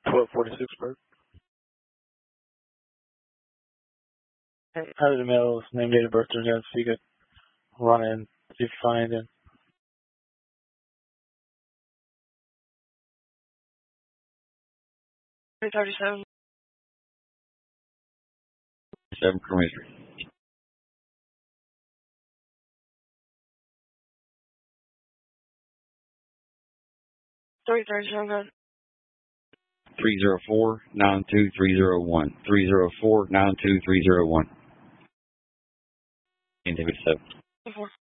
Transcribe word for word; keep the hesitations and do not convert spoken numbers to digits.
twelve forty-six, bro. How did the mail's name, date of birth, and so you could run in, see if you find it. three thirty-seven. Seven Commissioner. three thirty-seven, good. three zero four, nine two three zero one. three zero four, nine two three zero one. And David seven. Four.